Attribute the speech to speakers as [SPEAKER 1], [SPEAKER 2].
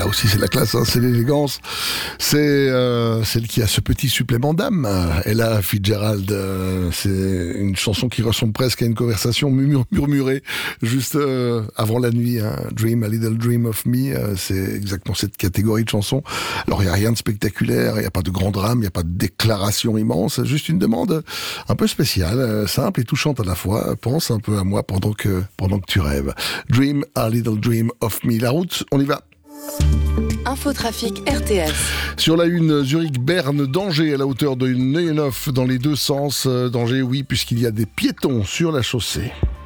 [SPEAKER 1] là aussi c'est la classe, hein, c'est l'élégance. C'est celle qui a ce petit supplément d'âme. Ella Fitzgerald, c'est une chanson qui ressemble presque à une conversation murmurée juste avant la nuit. Hein. Dream, a little dream of me, c'est exactement cette catégorie de chansons. Alors il n'y a rien de spectaculaire, il n'y a pas de grand drame, il n'y a pas de déclaration immense, juste une demande un peu spéciale, simple et touchante à la fois. Pense un peu à moi pendant que tu rêves. Dream, a little dream of me. La route, on y va.
[SPEAKER 2] Infotrafic RTS.
[SPEAKER 1] Sur la une, Zurich-Berne, danger à la hauteur de Neuenhof dans les deux sens. Danger, oui, puisqu'il y a des piétons sur la chaussée.